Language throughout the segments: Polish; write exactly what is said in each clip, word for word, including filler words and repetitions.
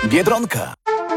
Biedronka.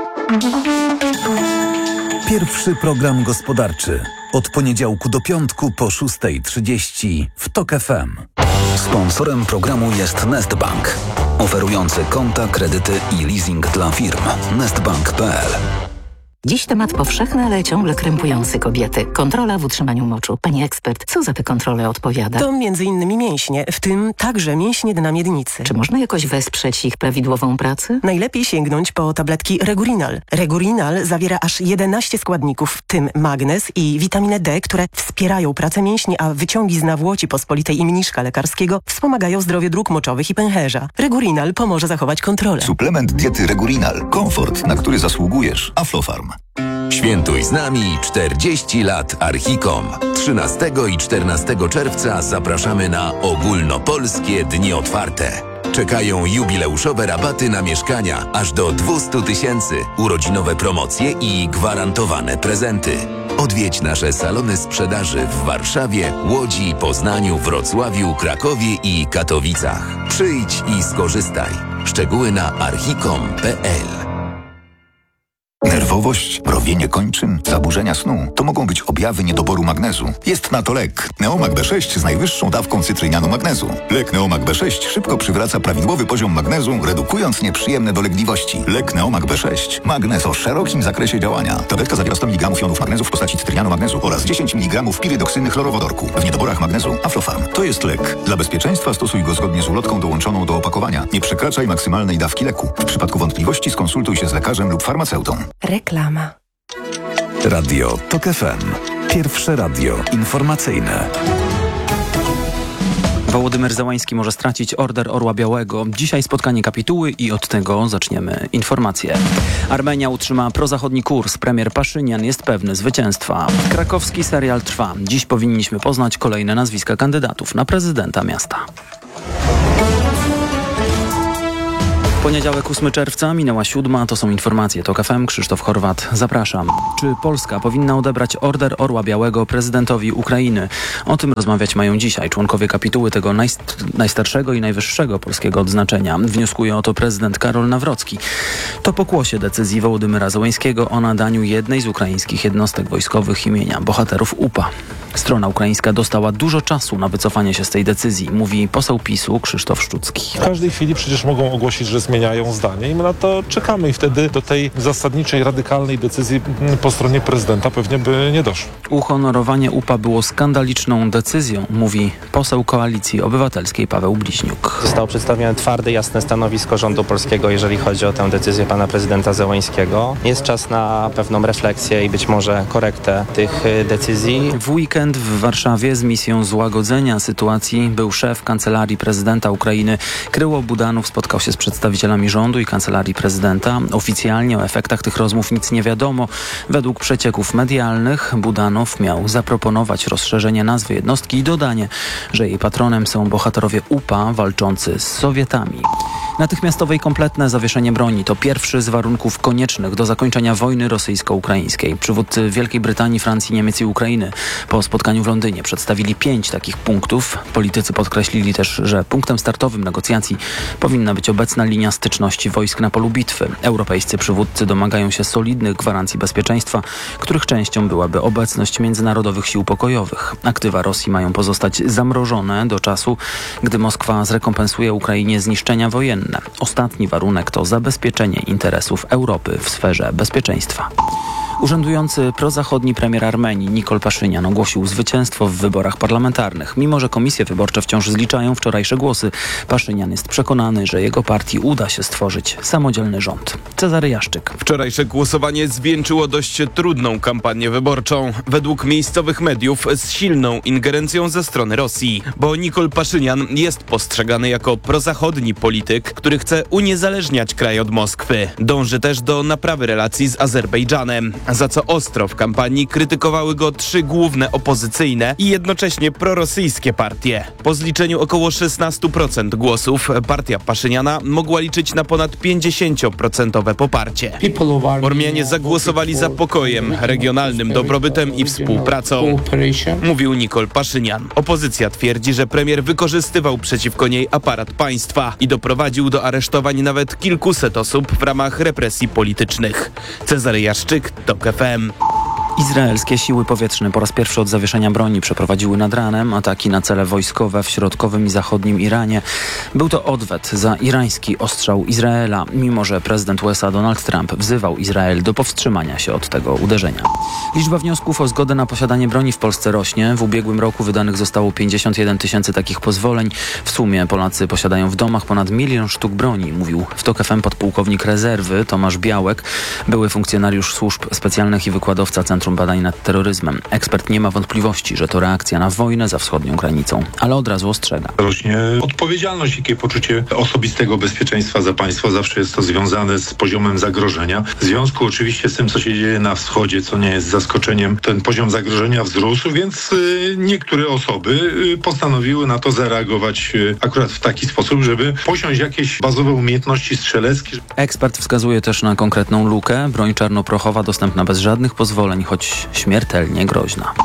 Pierwszy program gospodarczy. Od poniedziałku do piątku po szóstej trzydzieści w TOK F M. Sponsorem programu jest Nestbank, oferujący konta, kredyty i leasing dla firm. nestbank kropka p l. Dziś temat powszechny, ale ciągle krępujący kobiety. Kontrola w utrzymaniu moczu. Pani ekspert, co za tę kontrolę odpowiada? To między innymi mięśnie, w tym także mięśnie dna miednicy. Czy można jakoś wesprzeć ich prawidłową pracę? Najlepiej sięgnąć po tabletki Regurinal. Regurinal zawiera aż jedenaście składników, w tym magnez i witaminę D, które wspierają pracę mięśni, a wyciągi z nawłoci pospolitej i mniszka lekarskiego wspomagają zdrowie dróg moczowych i pęcherza. Regurinal pomoże zachować kontrolę. Suplement diety Regurinal. Komfort, na który zasługujesz. Aflofarm. Świętuj z nami czterdzieści lat Archicom. trzynastego i czternastego czerwca zapraszamy na ogólnopolskie dni otwarte. Czekają jubileuszowe rabaty na mieszkania aż do dwieście tysięcy, urodzinowe promocje i gwarantowane prezenty. Odwiedź nasze salony sprzedaży w Warszawie, Łodzi, Poznaniu, Wrocławiu, Krakowie i Katowicach. Przyjdź i skorzystaj. Szczegóły na archicom kropka p l. Nerwowość, mrowienie kończyn, zaburzenia snu to mogą być objawy niedoboru magnezu. Jest na to lek. Neomag B sześć z najwyższą dawką cytrynianu magnezu. Lek Neomag B sześć szybko przywraca prawidłowy poziom magnezu, redukując nieprzyjemne dolegliwości. Lek Neomag B sześć. Magnez o szerokim zakresie działania. Tabletka zawiera sto miligramów jonów magnezu w postaci cytrynianu magnezu oraz dziesięć miligramów pirydoksyny chlorowodorku. W niedoborach magnezu Aflofarm. To jest lek. Dla bezpieczeństwa stosuj go zgodnie z ulotką dołączoną do opakowania. Nie przekraczaj maksymalnej dawki leku. W przypadku wątpliwości skonsultuj się z lekarzem lub farmaceutą. Reklama. Radio TOK F M. Pierwsze radio informacyjne. Wołodymyr Zełański może stracić Order Orła Białego. Dzisiaj spotkanie kapituły i od tego zaczniemy informacje. Armenia utrzyma prozachodni kurs. Premier Paszynian jest pewny zwycięstwa. Krakowski serial trwa. Dziś powinniśmy poznać kolejne nazwiska kandydatów na prezydenta miasta. Poniedziałek ósmego czerwca, minęła siódma, to są informacje TOK F M, Krzysztof Chorwat, zapraszam. Czy Polska powinna odebrać Order Orła Białego prezydentowi Ukrainy? O tym rozmawiać mają dzisiaj członkowie kapituły tego najst- najstarszego i najwyższego polskiego odznaczenia. Wnioskuje o to prezydent Karol Nawrocki. To pokłosie decyzji Wołodymyra Zełańskiego o nadaniu jednej z ukraińskich jednostek wojskowych imienia bohaterów U P A. Strona ukraińska dostała dużo czasu na wycofanie się z tej decyzji, mówi poseł PiSu Krzysztof Szczucki. W każdej chwili przecież mogą ogłosić, że zmieniają zdanie i my na to czekamy i wtedy do tej zasadniczej, radykalnej decyzji po stronie prezydenta pewnie by nie doszło. Uhonorowanie U P A było skandaliczną decyzją, mówi poseł Koalicji Obywatelskiej Paweł Bliźniuk. Zostało przedstawione twarde, jasne stanowisko rządu polskiego, jeżeli chodzi o tę decyzję pana prezydenta Zełańskiego. Jest czas na pewną refleksję i być może korektę tych decyzji. W weekend w Warszawie z misją złagodzenia sytuacji był szef Kancelarii Prezydenta Ukrainy Kryło Budanów spotkał się z przedstawicielami rządu i Kancelarii Prezydenta. Oficjalnie o efektach tych rozmów nic nie wiadomo. Według przecieków medialnych Budanow miał zaproponować rozszerzenie nazwy jednostki i dodanie, że jej patronem są bohaterowie U P A walczący z Sowietami. Natychmiastowe i kompletne zawieszenie broni to pierwszy z warunków koniecznych do zakończenia wojny rosyjsko-ukraińskiej. Przywódcy Wielkiej Brytanii, Francji, Niemiec i Ukrainy po spotkaniu w Londynie przedstawili pięć takich punktów. Politycy podkreślili też, że punktem startowym negocjacji powinna być obecna linia styczności wojsk na polu bitwy. Europejscy przywódcy domagają się solidnych gwarancji bezpieczeństwa, których częścią byłaby obecność międzynarodowych sił pokojowych. Aktywa Rosji mają pozostać zamrożone do czasu, gdy Moskwa zrekompensuje Ukrainie zniszczenia wojenne. Ostatni warunek to zabezpieczenie interesów Europy w sferze bezpieczeństwa. Urzędujący prozachodni premier Armenii Nikol Paszynian ogłosił zwycięstwo w wyborach parlamentarnych. Mimo że komisje wyborcze wciąż zliczają wczorajsze głosy, Paszynian jest przekonany, że jego partii uda się stworzyć samodzielny rząd. Cezary Jaszczyk. Wczorajsze głosowanie zwieńczyło dość trudną kampanię wyborczą. Według miejscowych mediów z silną ingerencją ze strony Rosji. Bo Nikol Paszynian jest postrzegany jako prozachodni polityk, który chce uniezależniać kraj od Moskwy. Dąży też do naprawy relacji z Azerbejdżanem. za co ostro w kampanii krytykowały go trzy główne opozycyjne i jednocześnie prorosyjskie partie. Po zliczeniu około szesnaście procent głosów partia Paszyniana mogła liczyć na ponad pięćdziesiąt procent poparcie. Ormianie zagłosowali za pokojem, regionalnym dobrobytem i współpracą, mówił Nikol Paszynian. Opozycja twierdzi, że premier wykorzystywał przeciwko niej aparat państwa i doprowadził do aresztowań nawet kilkuset osób w ramach represji politycznych. Cezary Jaszczyk, TOK F M. Izraelskie siły powietrzne po raz pierwszy od zawieszenia broni przeprowadziły nad ranem ataki na cele wojskowe w środkowym i zachodnim Iranie. Był to odwet za irański ostrzał Izraela, mimo że prezydent U S A Donald Trump wzywał Izrael do powstrzymania się od tego uderzenia. Liczba wniosków o zgodę na posiadanie broni w Polsce rośnie. W ubiegłym roku wydanych zostało pięćdziesiąt jeden tysięcy takich pozwoleń. W sumie Polacy posiadają w domach ponad milion sztuk broni, mówił w TOK F M podpułkownik rezerwy Tomasz Białek, były funkcjonariusz służb specjalnych i wykładowca Centrum Badań nad Terroryzmem. Ekspert nie ma wątpliwości, że to reakcja na wojnę za wschodnią granicą, ale od razu ostrzega. Rośnie odpowiedzialność i takie poczucie osobistego bezpieczeństwa za państwo. Zawsze jest to związane z poziomem zagrożenia. W związku oczywiście z tym, co się dzieje na wschodzie, co nie jest zaskoczeniem, ten poziom zagrożenia wzrósł, więc y, niektóre osoby y, postanowiły na to zareagować y, akurat w taki sposób, żeby posiąść jakieś bazowe umiejętności strzeleckie. Ekspert wskazuje też na konkretną lukę. Broń czarnoprochowa dostępna bez żadnych pozwoleń, choć śmiertelnie groźna.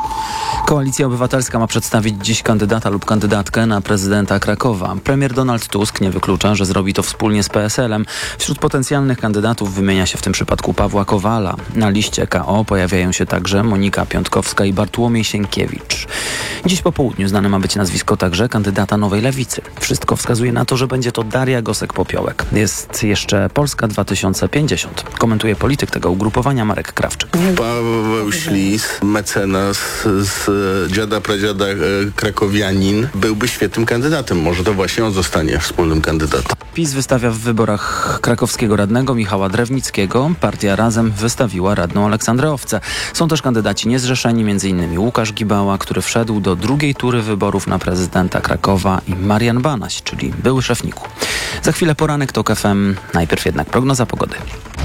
Koalicja Obywatelska ma przedstawić dziś kandydata lub kandydatkę na prezydenta Krakowa. Premier Donald Tusk nie wyklucza, że zrobi to wspólnie z P S L-em. Wśród potencjalnych kandydatów wymienia się w tym przypadku Pawła Kowala. Na liście K O pojawiają się także Monika Piątkowska i Bartłomiej Sienkiewicz. Dziś po południu znane ma być nazwisko także kandydata Nowej Lewicy. Wszystko wskazuje na to, że będzie to Daria Gosek-Popiołek. Jest jeszcze Polska dwa tysiące pięćdziesiąt. Komentuje polityk tego ugrupowania Marek Krawczyk. Paweł Ślis, mecenas z dziada pradziada krakowianin, byłby świetnym kandydatem. Może to właśnie on zostanie wspólnym kandydatem. PiS wystawia w wyborach krakowskiego radnego Michała Drewnickiego. Partia Razem wystawiła radną Aleksandrę Owcę. Są też kandydaci niezrzeszeni, m.in. Łukasz Gibała, który wszedł do drugiej tury wyborów na prezydenta Krakowa, i Marian Banaś, czyli były szef N I K-u. Za chwilę poranek TOK F M. Najpierw jednak prognoza pogody.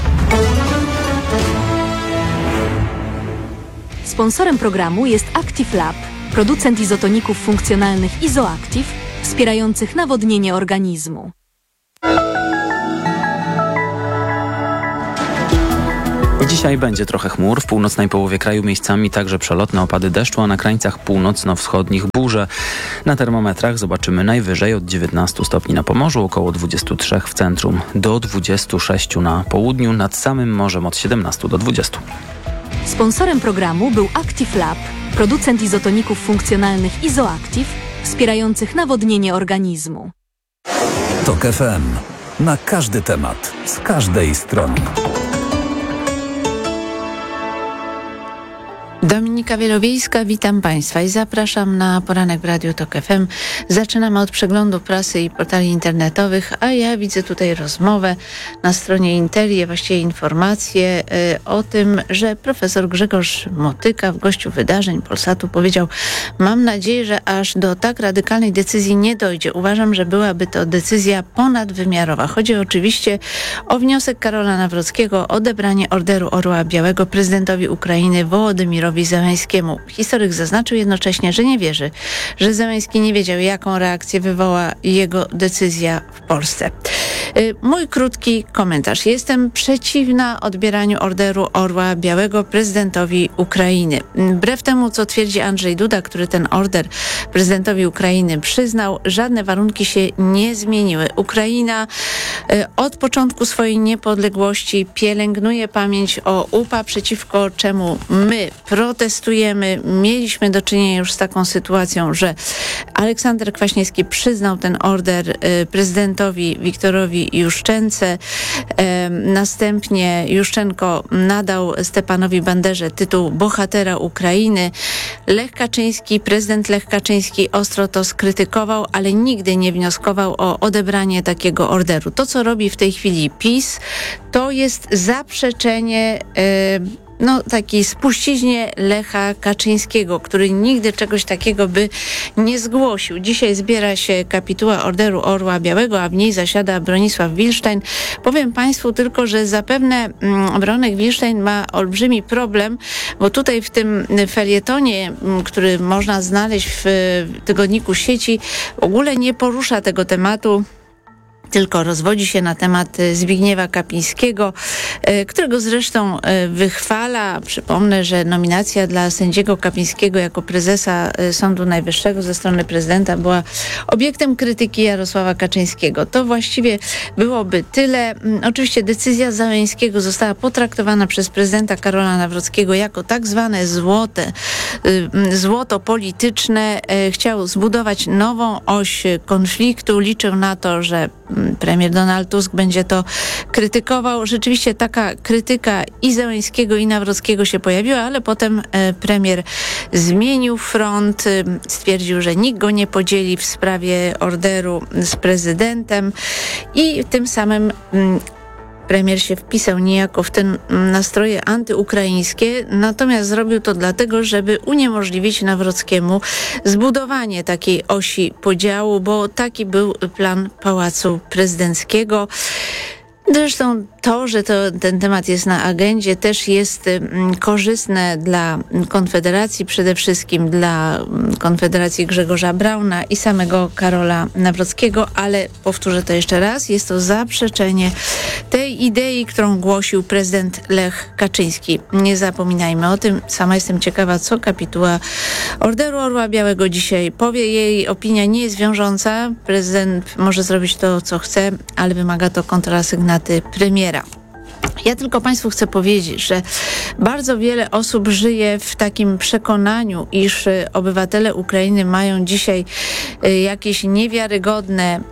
Sponsorem programu jest Active Lab, producent izotoników funkcjonalnych Izoactive, wspierających nawodnienie organizmu. Dzisiaj będzie trochę chmur, w północnej połowie kraju miejscami także przelotne opady deszczu, a na krańcach północno-wschodnich burze. Na termometrach zobaczymy najwyżej od dziewiętnastu stopni na Pomorzu, około dwudziestu trzech w centrum, do dwudziestu sześciu na południu, nad samym morzem od siedemnastu do dwudziestu. Sponsorem programu był Active Lab, producent izotoników funkcjonalnych Izoactive, wspierających nawodnienie organizmu. TOK F M. Na każdy temat, z każdej strony. Dominika Wielowiejska, witam Państwa i zapraszam na poranek w Radiu TOK F M. Zaczynamy od przeglądu prasy i portali internetowych, a ja widzę tutaj rozmowę na stronie Interi, właściwie informację y, o tym, że profesor Grzegorz Motyka w gościu wydarzeń Polsatu powiedział: mam nadzieję, że aż do tak radykalnej decyzji nie dojdzie. Uważam, że byłaby to decyzja ponadwymiarowa. Chodzi oczywiście o wniosek Karola Nawrockiego o odebranie Orderu Orła Białego prezydentowi Ukrainy Wołodymyrowi Zełenskiemu. Historyk zaznaczył jednocześnie, że nie wierzy, że Zełenski nie wiedział, jaką reakcję wywoła jego decyzja w Polsce. Mój krótki komentarz. Jestem przeciwna odbieraniu Orderu Orła Białego prezydentowi Ukrainy. Wbrew temu, co twierdzi Andrzej Duda, który ten order prezydentowi Ukrainy przyznał, żadne warunki się nie zmieniły. Ukraina od początku swojej niepodległości pielęgnuje pamięć o U P A, przeciwko czemu my protestujemy. Mieliśmy do czynienia już z taką sytuacją, że Aleksander Kwaśniewski przyznał ten order prezydentowi Wiktorowi Juszczence. Następnie Juszczenko nadał Stepanowi Banderze tytuł bohatera Ukrainy. Lech Kaczyński, prezydent Lech Kaczyński ostro to skrytykował, ale nigdy nie wnioskował o odebranie takiego orderu. To, co robi w tej chwili PiS, to jest zaprzeczenie no, takiej spuściźnie Lecha Kaczyńskiego, który nigdy czegoś takiego by nie zgłosił. Dzisiaj zbiera się kapituła Orderu Orła Białego, a w niej zasiada Bronisław Wilsztajn. Powiem Państwu tylko, że zapewne mm, Bronek Wilsztajn ma olbrzymi problem, bo tutaj w tym felietonie, m, który można znaleźć w, w tygodniku Sieci, w ogóle nie porusza tego tematu, tylko rozwodzi się na temat Zbigniewa Kapińskiego, którego zresztą wychwala. Przypomnę, że nominacja dla sędziego Kapińskiego jako prezesa Sądu Najwyższego ze strony prezydenta była obiektem krytyki Jarosława Kaczyńskiego. To właściwie byłoby tyle. Oczywiście decyzja Załęskiego została potraktowana przez prezydenta Karola Nawrockiego jako tak zwane złote, złoto polityczne. Chciał zbudować nową oś konfliktu. Liczył na to, że premier Donald Tusk będzie to krytykował. Rzeczywiście taka krytyka i Załęskiego, i Nawrockiego się pojawiła, ale potem premier zmienił front, stwierdził, że nikt go nie podzieli w sprawie orderu z prezydentem i tym samym premier się wpisał niejako w te nastroje antyukraińskie, natomiast zrobił to dlatego, żeby uniemożliwić Nawrockiemu zbudowanie takiej osi podziału, bo taki był plan Pałacu Prezydenckiego. Zresztą to, że to, ten temat jest na agendzie, też jest mm, korzystne dla Konfederacji, przede wszystkim dla mm, Konfederacji Grzegorza Brauna i samego Karola Nawrockiego, ale powtórzę to jeszcze raz, jest to zaprzeczenie tej idei, którą głosił prezydent Lech Kaczyński. Nie zapominajmy o tym. Sama jestem ciekawa, co kapituła Orderu Orła Białego dzisiaj powie. Jej opinia nie jest wiążąca. Prezydent może zrobić to, co chce, ale wymaga to kontrasygnaty premiera. Ja tylko Państwu chcę powiedzieć, że bardzo wiele osób żyje w takim przekonaniu, iż obywatele Ukrainy mają dzisiaj jakieś niewiarygodne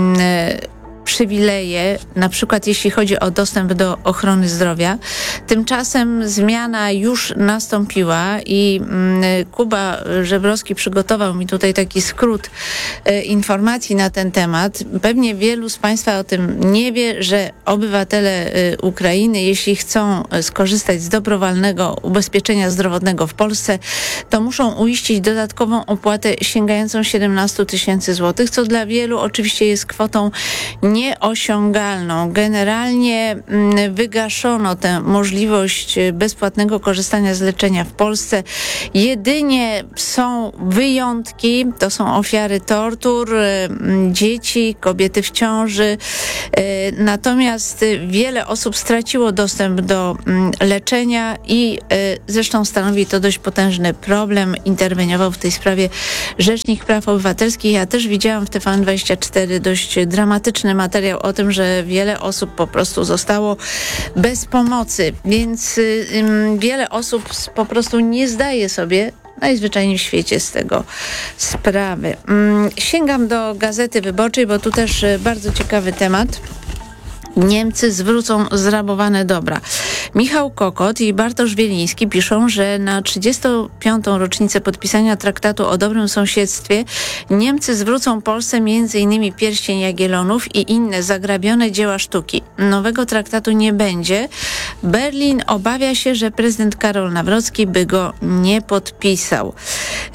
przywileje, na przykład jeśli chodzi o dostęp do ochrony zdrowia. Tymczasem zmiana już nastąpiła i mm, Kuba Żebrowski przygotował mi tutaj taki skrót e, informacji na ten temat. Pewnie wielu z Państwa o tym nie wie, że obywatele e, Ukrainy, jeśli chcą skorzystać z dobrowolnego ubezpieczenia zdrowotnego w Polsce, to muszą uiścić dodatkową opłatę sięgającą siedemnaście tysięcy złotych, co dla wielu oczywiście jest kwotą nieosiągalną. Generalnie wygaszono tę możliwość bezpłatnego korzystania z leczenia w Polsce. Jedynie są wyjątki, to są ofiary tortur, dzieci, kobiety w ciąży. Natomiast wiele osób straciło dostęp do leczenia i zresztą stanowi to dość potężny problem. Interweniował w tej sprawie Rzecznik Praw Obywatelskich. Ja też widziałam w T V N dwadzieścia cztery dość dramatyczny materiał o tym, że wiele osób po prostu zostało bez pomocy, więc ym, wiele osób po prostu nie zdaje sobie najzwyczajniej w świecie z tego sprawy. Ym, sięgam do Gazety Wyborczej, bo tu też bardzo ciekawy temat. Niemcy zwrócą zrabowane dobra. Michał Kokot i Bartosz Wieliński piszą, że na trzydziestą piątą rocznicę podpisania traktatu o dobrym sąsiedztwie Niemcy zwrócą Polsce między innymi pierścień Jagiellonów i inne zagrabione dzieła sztuki. Nowego traktatu nie będzie. Berlin obawia się, że prezydent Karol Nawrocki by go nie podpisał. Yy,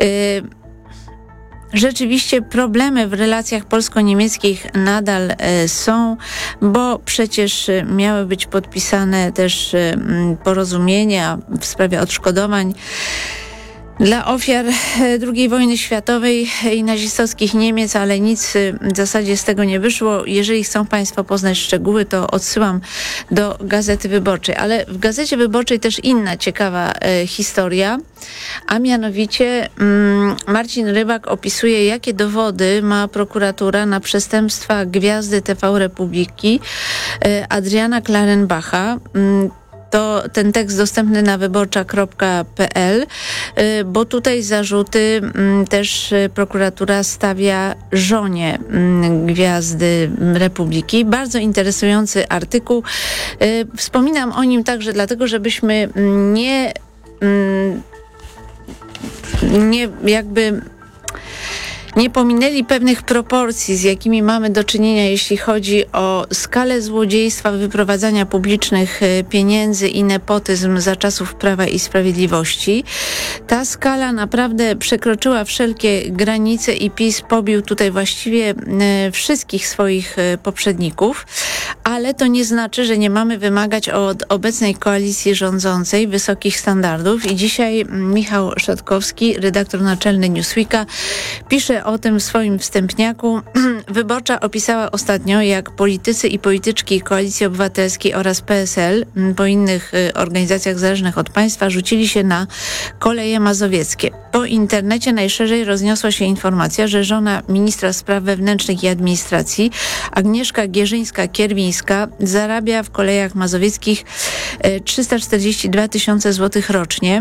Rzeczywiście problemy w relacjach polsko-niemieckich nadal e, są, bo przecież miały być podpisane też e, porozumienia w sprawie odszkodowań dla ofiar drugiej wojny światowej i nazistowskich Niemiec, ale nic w zasadzie z tego nie wyszło. Jeżeli chcą Państwo poznać szczegóły, to odsyłam do Gazety Wyborczej. Ale w Gazecie Wyborczej też inna ciekawa e, historia, a mianowicie mm, Marcin Rybak opisuje, jakie dowody ma prokuratura na przestępstwa gwiazdy T V Republiki e, Adriana Klarenbacha. Mm, To ten tekst dostępny na wyborcza kropka p l, bo tutaj zarzuty też prokuratura stawia żonie gwiazdy Republiki. Bardzo interesujący artykuł. Wspominam o nim także dlatego, żebyśmy nie, nie jakby nie pominęli pewnych proporcji, z jakimi mamy do czynienia, jeśli chodzi o skalę złodziejstwa, wyprowadzania publicznych pieniędzy i nepotyzm za czasów Prawa i Sprawiedliwości. Ta skala naprawdę przekroczyła wszelkie granice i PiS pobił tutaj właściwie wszystkich swoich poprzedników, ale to nie znaczy, że nie mamy wymagać od obecnej koalicji rządzącej wysokich standardów i dzisiaj Michał Szatkowski, redaktor naczelny Newsweeka, pisze o tym w swoim wstępniaku. Wyborcza opisała ostatnio, jak politycy i polityczki Koalicji Obywatelskiej oraz P S L po innych organizacjach zależnych od państwa rzucili się na koleje mazowieckie. Po internecie najszerzej rozniosła się informacja, że żona ministra spraw wewnętrznych i administracji, Agnieszka Gierzyńska-Kierwińska, zarabia w kolejach mazowieckich trzysta czterdzieści dwa tysiące złotych rocznie.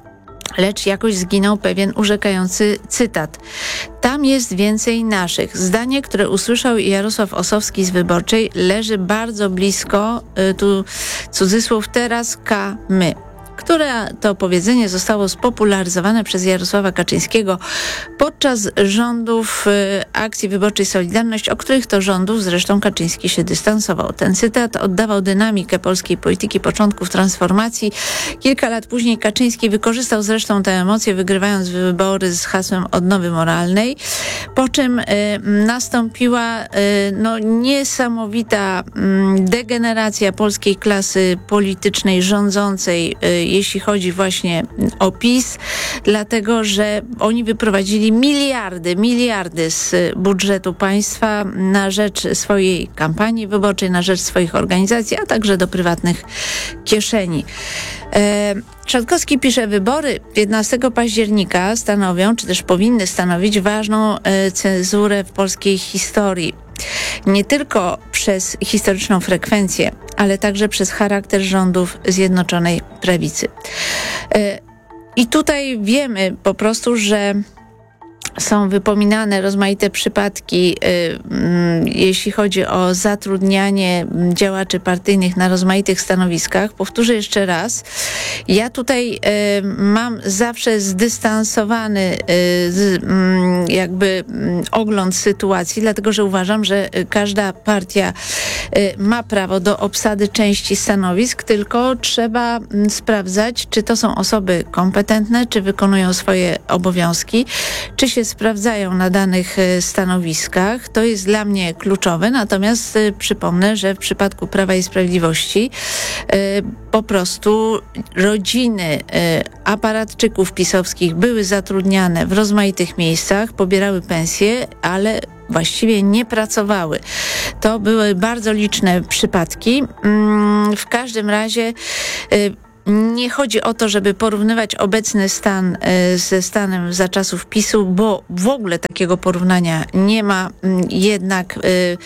Lecz jakoś zginął pewien urzekający cytat. Tam jest więcej naszych. Zdanie, które usłyszał Jarosław Ossowski z Wyborczej, leży bardzo blisko, tu cudzysłów, teraz K, my. Które to powiedzenie zostało spopularyzowane przez Jarosława Kaczyńskiego podczas rządów y, akcji wyborczej Solidarność, o których to rządów zresztą Kaczyński się dystansował. Ten cytat oddawał dynamikę polskiej polityki początków transformacji. Kilka lat później Kaczyński wykorzystał zresztą te emocje, wygrywając wybory z hasłem odnowy moralnej, po czym y, nastąpiła y, no, niesamowita y, degeneracja polskiej klasy politycznej rządzącej, y, jeśli chodzi właśnie o PiS, dlatego że oni wyprowadzili miliardy, miliardy z budżetu państwa na rzecz swojej kampanii wyborczej, na rzecz swoich organizacji, a także do prywatnych kieszeni. E, Szatkowski pisze, wybory piętnastego października stanowią, czy też powinny stanowić ważną e, cezurę w polskiej historii. Nie tylko przez historyczną frekwencję, ale także przez charakter rządów Zjednoczonej Prawicy. I tutaj wiemy po prostu, że są wypominane rozmaite przypadki, y, y, jeśli chodzi o zatrudnianie działaczy partyjnych na rozmaitych stanowiskach. Powtórzę jeszcze raz. Ja tutaj y, mam zawsze zdystansowany y, z, y, jakby y, ogląd sytuacji, dlatego że uważam, że każda partia y, ma prawo do obsady części stanowisk, tylko trzeba y, sprawdzać, czy to są osoby kompetentne, czy wykonują swoje obowiązki, czy się sprawdzają na danych stanowiskach. To jest dla mnie kluczowe, natomiast y, przypomnę, że w przypadku Prawa i Sprawiedliwości y, po prostu rodziny y, aparatczyków pisowskich były zatrudniane w rozmaitych miejscach, pobierały pensje, ale właściwie nie pracowały. To były bardzo liczne przypadki. Mm, w każdym razie y, nie chodzi o to, żeby porównywać obecny stan y, ze stanem za czasów PiSu, bo w ogóle takiego porównania nie ma. Jednak y,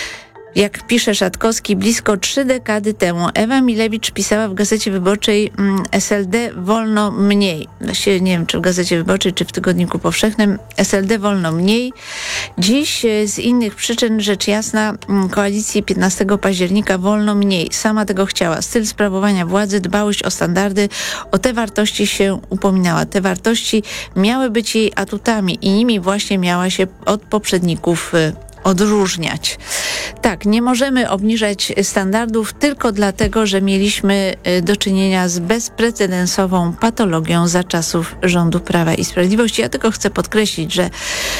jak pisze Szatkowski, blisko trzy dekady temu Ewa Milewicz pisała w Gazecie Wyborczej mm, S L D wolno mniej. Właściwie nie wiem, czy w Gazecie Wyborczej, czy w Tygodniku Powszechnym. S L D wolno mniej. Dziś y, z innych przyczyn, rzecz jasna, mm, koalicji piętnastego października wolno mniej. Sama tego chciała. Styl sprawowania władzy, dbałość o standardy, o te wartości się upominała. Te wartości miały być jej atutami i nimi właśnie miała się od poprzedników y, odróżniać. Tak, nie możemy obniżać standardów tylko dlatego, że mieliśmy do czynienia z bezprecedensową patologią za czasów rządu Prawa i Sprawiedliwości. Ja tylko chcę podkreślić, że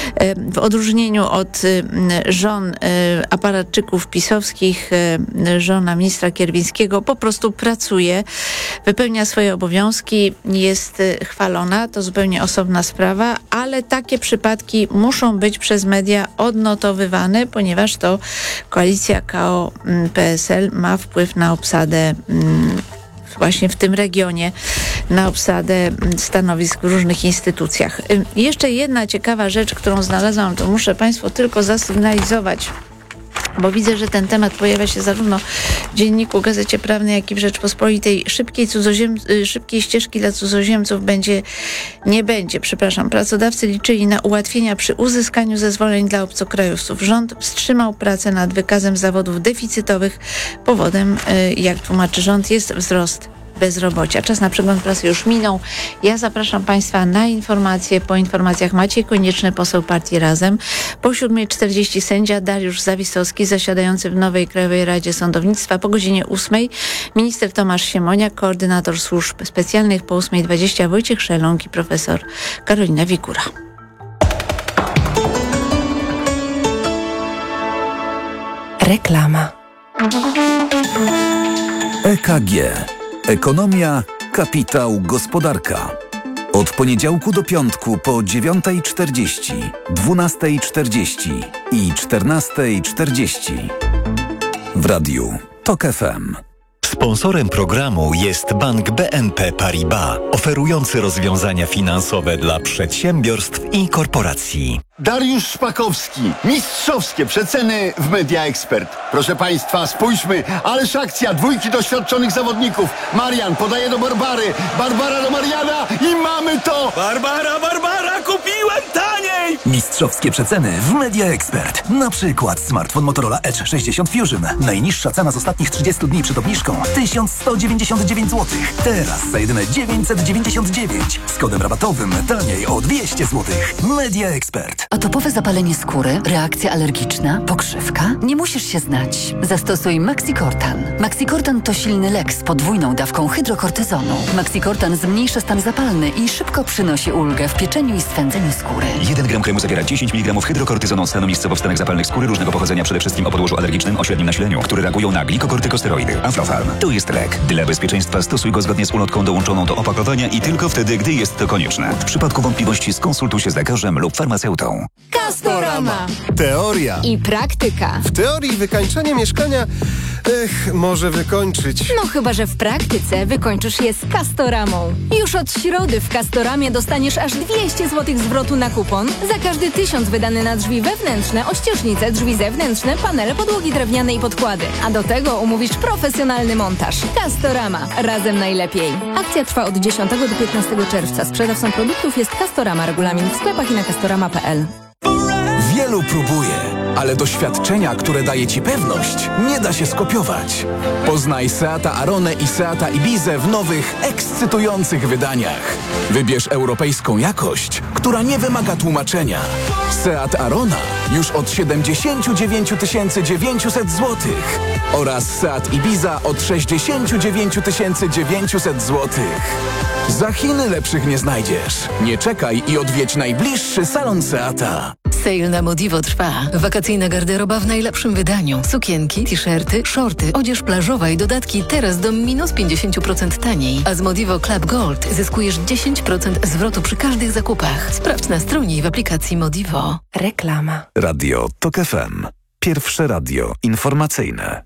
w odróżnieniu od żon aparatczyków pisowskich, żona ministra Kierwińskiego po prostu pracuje, wypełnia swoje obowiązki, jest chwalona, to zupełnie osobna sprawa, ale takie przypadki muszą być przez media odnotowywane, ponieważ to koalicja K O P S L ma wpływ na obsadę właśnie w tym regionie, na obsadę stanowisk w różnych instytucjach. Jeszcze jedna ciekawa rzecz, którą znalazłam, to muszę Państwu tylko zasygnalizować, bo widzę, że ten temat pojawia się zarówno w Dzienniku, Gazecie Prawnej, jak i w Rzeczpospolitej. Szybkiej, cudzoziem, szybkiej ścieżki dla cudzoziemców będzie, nie będzie, przepraszam. Pracodawcy liczyli na ułatwienia przy uzyskaniu zezwoleń dla obcokrajowców. Rząd wstrzymał pracę nad wykazem zawodów deficytowych. Powodem, jak tłumaczy rząd, jest wzrost bezrobocia. Czas na przegląd prasy już minął. Ja zapraszam Państwa na informacje. Po informacjach Maciej Konieczny, poseł partii Razem. Po siódmej czterdzieści sędzia Dariusz Zawistowski, zasiadający w nowej Krajowej Radzie Sądownictwa. Po godzinie ósmej minister Tomasz Siemoniak, koordynator służb specjalnych. Po ósmej dwadzieścia Wojciech Szeląg i profesor Karolina Wikura. Reklama. E K G. Ekonomia, kapitał, gospodarka. Od poniedziałku do piątku po dziewiątej czterdzieści, dwunastej czterdzieści i czternastej czterdzieści. W radiu TOK F M. Sponsorem programu jest Bank B N P Paribas, oferujący rozwiązania finansowe dla przedsiębiorstw i korporacji. Dariusz Szpakowski. Mistrzowskie przeceny w Media Expert. Proszę Państwa, spójrzmy, ależ akcja dwójki doświadczonych zawodników. Marian podaje do Barbary, Barbara do Mariana i mamy to! Barbara, Barbara, kupiłem taniej! Mistrzowskie przeceny w Media Expert. Na przykład smartfon Motorola Edge sześćdziesiąt Fusion. Najniższa cena z ostatnich trzydziestu dni przed obniżką tysiąc sto dziewięćdziesiąt dziewięć złotych. Teraz za jedyne dziewięćset dziewięćdziesiąt dziewięć. Z kodem rabatowym taniej o dwieście złotych. Media Expert. Atopowe zapalenie skóry, reakcja alergiczna, pokrzywka? Nie musisz się znać. Zastosuj Maxicortan. Maxicortan to silny lek z podwójną dawką hydrokortyzonu. Maxicortan zmniejsza stan zapalny i szybko przynosi ulgę w pieczeniu i swędzeniu skóry. jeden gram kremu zawiera dziesięć miligramów hydrokortyzonu, stanowi miejscowo-wstanek zapalnych skóry różnego pochodzenia, przede wszystkim o podłożu alergicznym o średnim nasileniu, które reagują na glikokortykosteroidy. Aflofarm. To jest lek. Dla bezpieczeństwa stosuj go zgodnie z ulotką dołączoną do opakowania i tylko wtedy, gdy jest to konieczne. W przypadku wątpliwości skonsultuj się z lekarzem lub farmaceutą. Castorama. Teoria I praktyka. W teorii wykańczanie mieszkania, ech, może wykończyć. No chyba, że w praktyce wykończysz je z Castoramą. Już od środy w Castoramie dostaniesz aż dwieście złotych zwrotu na kupon za każdy tysiąc wydany na drzwi wewnętrzne, ościeżnice, drzwi zewnętrzne, panele, podłogi drewniane i podkłady. A do tego umówisz profesjonalny montaż. Castorama. Razem najlepiej. Akcja trwa od dziesiątego do piętnastego czerwca. Sprzedawcą produktów jest Castorama. Regulamin w sklepach i na castorama kropka p l. Wielu próbuje, ale doświadczenia, które daje Ci pewność, nie da się skopiować. Poznaj Seata Aronę i Seata Ibizę w nowych, ekscytujących wydaniach. Wybierz europejską jakość, która nie wymaga tłumaczenia. Seat Arona już od siedemdziesiąt dziewięć tysięcy dziewięćset złotych oraz Seat Ibiza od sześćdziesiąt dziewięć tysięcy dziewięćset złotych. Za Chiny lepszych nie znajdziesz. Nie czekaj i odwiedź najbliższy salon Seata. Sale na Modivo trwa. Wakacyjna garderoba w najlepszym wydaniu. Sukienki, t-shirty, shorty, odzież plażowa i dodatki teraz do minus pięćdziesiąt procent taniej. A z Modivo Club Gold zyskujesz dziesięć procent zwrotu przy każdych zakupach. Sprawdź na stronie i w aplikacji Modivo. Reklama. Radio TOK F M. Pierwsze radio informacyjne.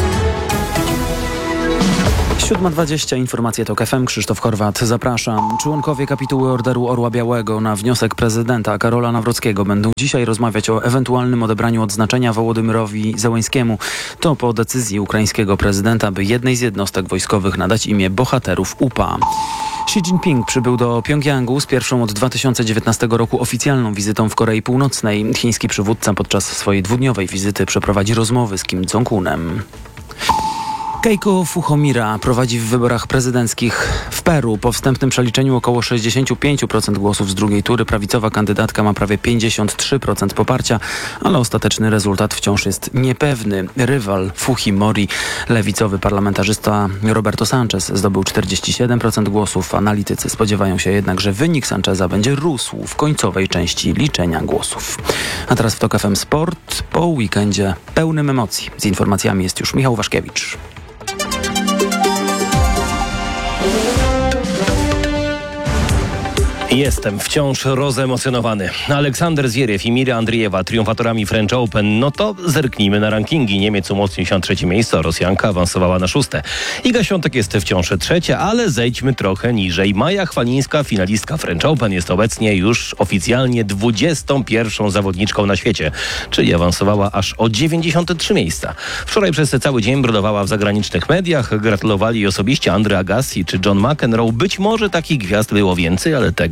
siódma dwadzieścia, informacje TOK F M, Krzysztof Horwat, zapraszam. Członkowie kapituły Orderu Orła Białego na wniosek prezydenta Karola Nawrockiego będą dzisiaj rozmawiać o ewentualnym odebraniu odznaczenia Wołodymyrowi Zełenskiemu. To po decyzji ukraińskiego prezydenta, by jednej z jednostek wojskowych nadać imię bohaterów U P A. Xi Jinping przybył do Pjongjangu z pierwszą od dwa tysiące dziewiętnastego roku oficjalną wizytą w Korei Północnej. Chiński przywódca podczas swojej dwudniowej wizyty przeprowadzi rozmowy z Kim Jong-unem. Keiko Fuchomira prowadzi w wyborach prezydenckich w Peru. Po wstępnym przeliczeniu około sześćdziesiąt pięć procent głosów z drugiej tury prawicowa kandydatka ma prawie pięćdziesiąt trzy procent poparcia, ale ostateczny rezultat wciąż jest niepewny. Rywal Fujimori, lewicowy parlamentarzysta Roberto Sanchez, zdobył czterdzieści siedem procent głosów. Analitycy spodziewają się jednak, że wynik Sancheza będzie rósł w końcowej części liczenia głosów. A teraz w TOK F M Sport po weekendzie pełnym emocji. Z informacjami jest już Michał Waszkiewicz. Jestem wciąż rozemocjonowany. Aleksander Zwieriew i Mira Andriejewa triumfatorami French Open. No to zerknijmy na rankingi. Niemiec umocnił się na trzecie miejsce, a Rosjanka awansowała na szóste. Iga Świątek jest wciąż trzecia, ale zejdźmy trochę niżej. Maja Chwalińska, finalistka French Open, jest obecnie już oficjalnie dwudziestą pierwszą zawodniczką na świecie, czyli awansowała aż o dziewięćdziesiąte trzy miejsca. Wczoraj przez cały dzień brodowała w zagranicznych mediach. Gratulowali jej osobiście Andre Agassi czy John McEnroe. Być może takich gwiazd było więcej, ale tego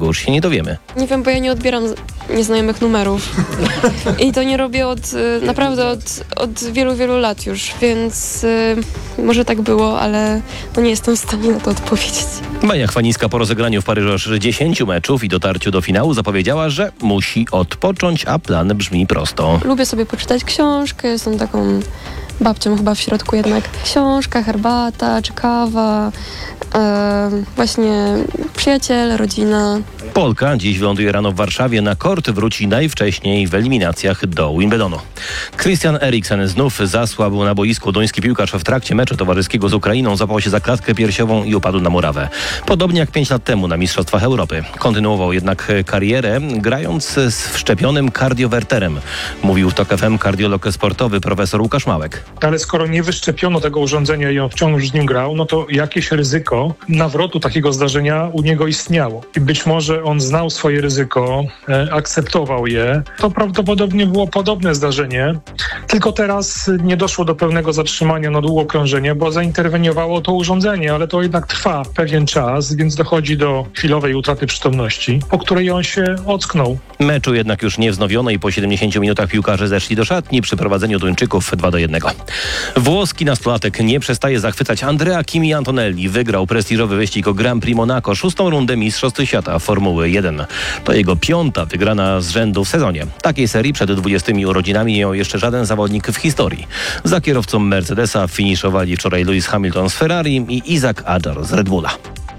już się nie dowiemy? Nie wiem, bo ja nie odbieram nieznajomych numerów. I to nie robię od, naprawdę od, od wielu, wielu lat już, więc y, może tak było, ale no nie jestem w stanie na to odpowiedzieć. Maja Chwanińska po rozegraniu w Paryżu aż dziesięciu meczów i dotarciu do finału zapowiedziała, że musi odpocząć, a plan brzmi prosto. Lubię sobie poczytać książkę, jestem taką babcią chyba w środku jednak. Książka, herbata czy kawa, e, właśnie przyjaciele, rodzina. Polka dziś wyląduje rano w Warszawie. Na kort wróci najwcześniej w eliminacjach do Wimbledonu. Christian Eriksen znów zasłabł na boisku. Duński piłkarz w trakcie meczu towarzyskiego z Ukrainą zapał się za klatkę piersiową i upadł na murawę. Podobnie jak pięć lat temu na Mistrzostwach Europy. Kontynuował jednak karierę, grając z wszczepionym kardiowerterem. Mówił w Tok F M kardiolog sportowy profesor Łukasz Małek. Ale skoro nie wyszczepiono tego urządzenia i on wciąż z nim grał, no to jakieś ryzyko nawrotu takiego zdarzenia u niego istniało. I być może on znał swoje ryzyko, e, akceptował je. To prawdopodobnie było podobne zdarzenie, tylko teraz nie doszło do pełnego zatrzymania na długo krążenia, bo zainterweniowało to urządzenie, ale to jednak trwa pewien czas, więc dochodzi do chwilowej utraty przytomności, po której on się ocknął. Meczu jednak już nie wznowiono i po siedemdziesięciu minutach piłkarze zeszli do szatni przy prowadzeniu Duńczyków dwa do jednego. Włoski nastolatek nie przestaje zachwycać. Andrea Kimi Antonelli wygrał prestiżowy wyścig o Grand Prix Monaco, szóstą rundę Mistrzostw Świata Formuły jeden. To jego piąta wygrana z rzędu w sezonie. Takiej serii przed dwudziestymi urodzinami nie miał jeszcze żaden zawodnik w historii. Za kierowcą Mercedesa finiszowali wczoraj Lewis Hamilton z Ferrari i Isaac Adjar z Red Bulla.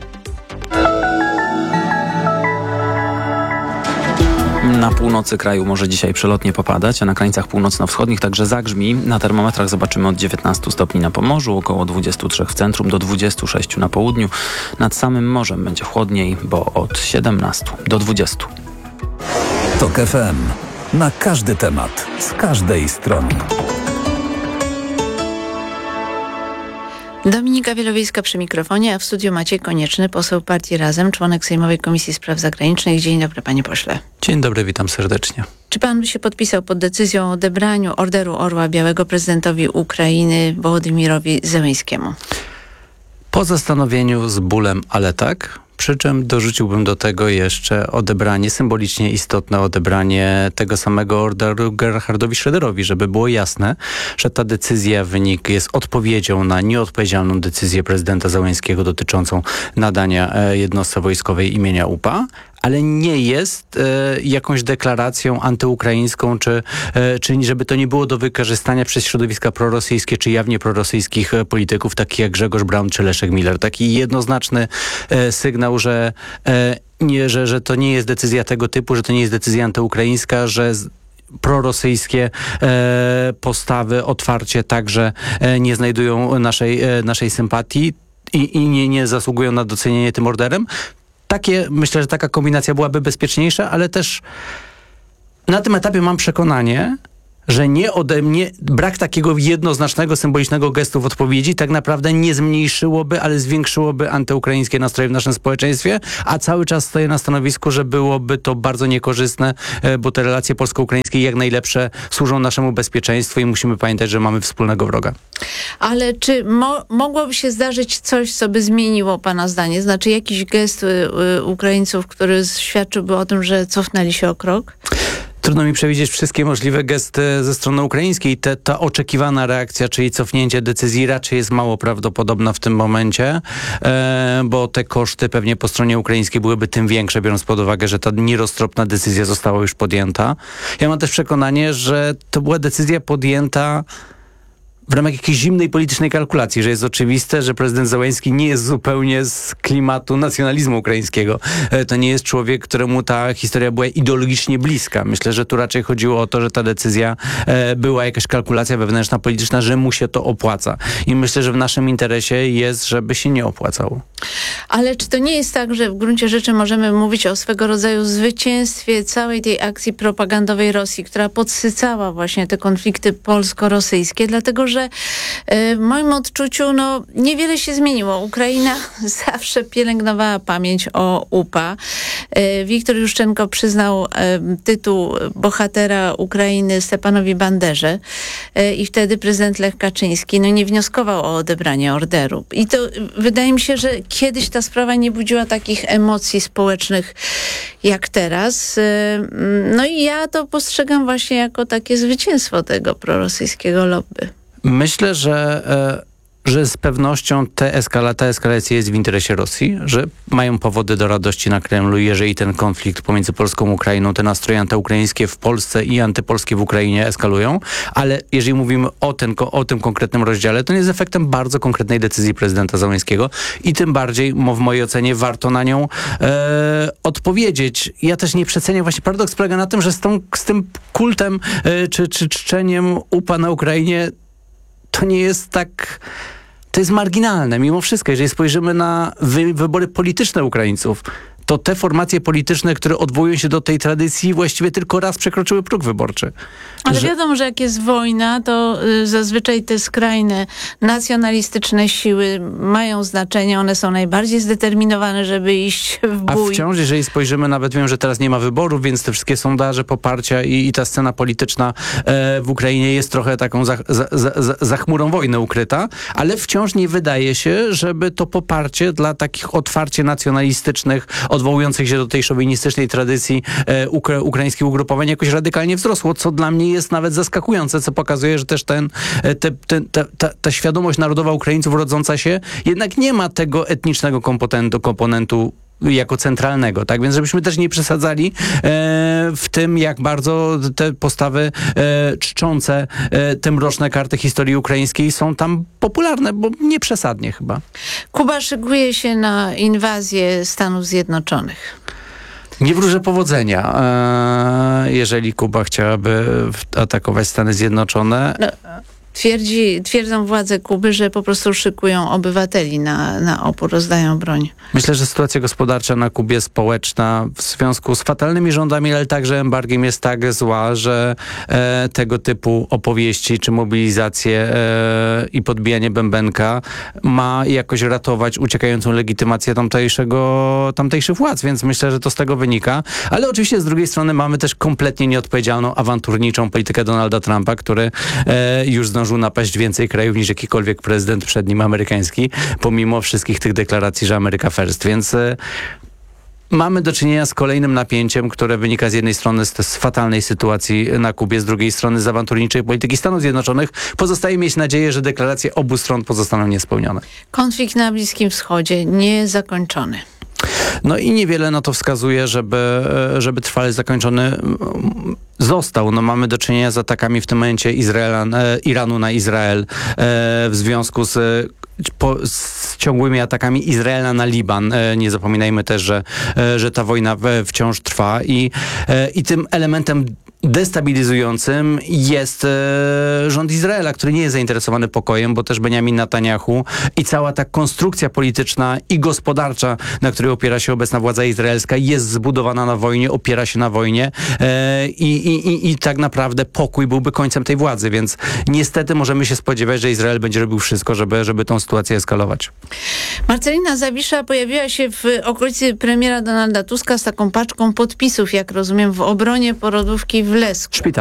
Na północy kraju może dzisiaj przelotnie popadać, a na krańcach północno-wschodnich także zagrzmi. Na termometrach zobaczymy od dziewiętnastu stopni na Pomorzu, około dwudziestu trzech w centrum, do dwudziestu sześciu na południu. Nad samym morzem będzie chłodniej, bo od siedemnastu do dwudziestu. Tok F M. Na każdy temat, z każdej strony. Dominika Wielowiejska przy mikrofonie, a w studiu Maciej Konieczny, poseł partii Razem, członek Sejmowej Komisji Spraw Zagranicznych. Dzień dobry, panie pośle. Dzień dobry, witam serdecznie. Czy pan by się podpisał pod decyzją o odebraniu Orderu Orła Białego prezydentowi Ukrainy Wołodymirowi Zełenskiemu? Po zastanowieniu z bólem, ale tak. Przy czym dorzuciłbym do tego jeszcze odebranie, symbolicznie istotne odebranie tego samego orderu Gerhardowi Schröderowi, żeby było jasne, że ta decyzja wynik jest odpowiedzią na nieodpowiedzialną decyzję prezydenta Zełenskiego dotyczącą nadania jednostce wojskowej imienia U P A, ale nie jest e, jakąś deklaracją antyukraińską, czy, e, czy żeby to nie było do wykorzystania przez środowiska prorosyjskie, czy jawnie prorosyjskich polityków, takich jak Grzegorz Braun, czy Leszek Miller. Taki jednoznaczny e, sygnał, że, e, nie, że, że to nie jest decyzja tego typu, że to nie jest decyzja antyukraińska, że z, prorosyjskie e, postawy otwarcie także e, nie znajdują naszej, e, naszej sympatii i, i nie, nie zasługują na docenienie tym orderem. Takie, myślę, że taka kombinacja byłaby bezpieczniejsza, ale też na tym etapie mam przekonanie, że nie ode mnie, brak takiego jednoznacznego, symbolicznego gestu w odpowiedzi tak naprawdę nie zmniejszyłoby, ale zwiększyłoby antyukraińskie nastroje w naszym społeczeństwie, a cały czas stoję na stanowisku, że byłoby to bardzo niekorzystne, bo te relacje polsko-ukraińskie jak najlepsze służą naszemu bezpieczeństwu i musimy pamiętać, że mamy wspólnego wroga. Ale czy mo- mogłoby się zdarzyć coś, co by zmieniło pana zdanie? Znaczy jakiś gest y, y, Ukraińców, który świadczyłby o tym, że cofnęli się o krok? Trudno mi przewidzieć wszystkie możliwe gesty ze strony ukraińskiej. Te, ta oczekiwana reakcja, czyli cofnięcie decyzji, raczej jest mało prawdopodobna w tym momencie, e, bo te koszty pewnie po stronie ukraińskiej byłyby tym większe, biorąc pod uwagę, że ta nieroztropna decyzja została już podjęta. Ja mam też przekonanie, że to była decyzja podjęta w ramach jakiejś zimnej politycznej kalkulacji, że jest oczywiste, że prezydent Zełenski nie jest zupełnie z klimatu nacjonalizmu ukraińskiego. To nie jest człowiek, któremu ta historia była ideologicznie bliska. Myślę, że tu raczej chodziło o to, że ta decyzja e, była jakaś kalkulacja wewnętrzna, polityczna, że mu się to opłaca. I myślę, że w naszym interesie jest, żeby się nie opłacało. Ale czy to nie jest tak, że w gruncie rzeczy możemy mówić o swego rodzaju zwycięstwie całej tej akcji propagandowej Rosji, która podsycała właśnie te konflikty polsko-rosyjskie, dlatego że w moim odczuciu no, niewiele się zmieniło. Ukraina zawsze pielęgnowała pamięć o U P A. Wiktor Juszczenko przyznał tytuł bohatera Ukrainy Stepanowi Banderze i wtedy prezydent Lech Kaczyński no, nie wnioskował o odebranie orderu. I to wydaje mi się, że kiedyś ta sprawa nie budziła takich emocji społecznych jak teraz. No i ja to postrzegam właśnie jako takie zwycięstwo tego prorosyjskiego lobby. Myślę, że... E... że z pewnością te eskala, ta eskalacja jest w interesie Rosji, że mają powody do radości na Kremlu, jeżeli ten konflikt pomiędzy Polską a Ukrainą, te nastroje antyukraińskie w Polsce i antypolskie w Ukrainie eskalują, ale jeżeli mówimy o, ten, o tym konkretnym rozdziale, to nie jest efektem bardzo konkretnej decyzji prezydenta Zełenskiego i tym bardziej, w mojej ocenie, warto na nią e, odpowiedzieć. Ja też nie przeceniam, właśnie paradoks polega na tym, że z, tą, z tym kultem e, czy, czy czczeniem U P A na Ukrainie to nie jest tak... To jest marginalne mimo wszystko. Jeżeli spojrzymy na wy, wybory polityczne Ukraińców, to te formacje polityczne, które odwołują się do tej tradycji, właściwie tylko raz przekroczyły próg wyborczy. Ale że... wiadomo, że jak jest wojna, to y, zazwyczaj te skrajne, nacjonalistyczne siły mają znaczenie. One są najbardziej zdeterminowane, żeby iść w bój. A wciąż, jeżeli spojrzymy, nawet wiem, że teraz nie ma wyborów, więc te wszystkie sondaże poparcia i, i ta scena polityczna e, w Ukrainie jest trochę taką za, za, za, za chmurą wojny ukryta, ale wciąż nie wydaje się, żeby to poparcie dla takich otwarcie nacjonalistycznych, odwołujących się do tej szowinistycznej tradycji e, ukra- ukraińskich ugrupowań jakoś radykalnie wzrosło, co dla mnie jest nawet zaskakujące, co pokazuje, że też ten, te, ten, ta, ta, ta świadomość narodowa Ukraińców rodząca się jednak nie ma tego etnicznego komponentu, komponentu jako centralnego, tak? Więc żebyśmy też nie przesadzali e, w tym, jak bardzo te postawy e, czczące e, te mroczne karty historii ukraińskiej są tam popularne, bo nie przesadnie chyba. Kuba szykuje się na inwazję Stanów Zjednoczonych. Nie wróżę powodzenia, e, jeżeli Kuba chciałaby atakować Stany Zjednoczone. No. Twierdzi, twierdzą władze Kuby, że po prostu szykują obywateli na, na opór, rozdają broń. Myślę, że sytuacja gospodarcza na Kubie, społeczna w związku z fatalnymi rządami, ale także embargiem jest tak zła, że e, tego typu opowieści czy mobilizacje e, i podbijanie bębenka ma jakoś ratować uciekającą legitymację tamtejszego, tamtejszych władz, więc myślę, że to z tego wynika. Ale oczywiście z drugiej strony mamy też kompletnie nieodpowiedzialną, awanturniczą politykę Donalda Trumpa, który e, już zdążył napaść więcej krajów niż jakikolwiek prezydent przed nim amerykański, pomimo wszystkich tych deklaracji, że Ameryka first. Więc y, mamy do czynienia z kolejnym napięciem, które wynika z jednej strony z, z fatalnej sytuacji na Kubie, z drugiej strony z awanturniczej polityki Stanów Zjednoczonych. Pozostaje mieć nadzieję, że deklaracje obu stron pozostaną niespełnione. Konflikt na Bliskim Wschodzie niezakończony. No i niewiele na to wskazuje, żeby, żeby trwale zakończony został. No mamy do czynienia z atakami w tym momencie Izraela, Iranu na Izrael e, w związku z, po, z ciągłymi atakami Izraela na Liban. E, nie zapominajmy też, że, e, że ta wojna wciąż trwa i, e, i tym elementem destabilizującym jest e, rząd Izraela, który nie jest zainteresowany pokojem, bo też Benjamin Netanyahu i cała ta konstrukcja polityczna i gospodarcza, na której opiera się obecna władza izraelska, jest zbudowana na wojnie, opiera się na wojnie e, i, i, i tak naprawdę pokój byłby końcem tej władzy, więc niestety możemy się spodziewać, że Izrael będzie robił wszystko, żeby, żeby tą sytuację eskalować. Marcelina Zawisza pojawiła się w okolicy premiera Donalda Tuska z taką paczką podpisów, jak rozumiem, w obronie porodówki w Lesku. Szpital.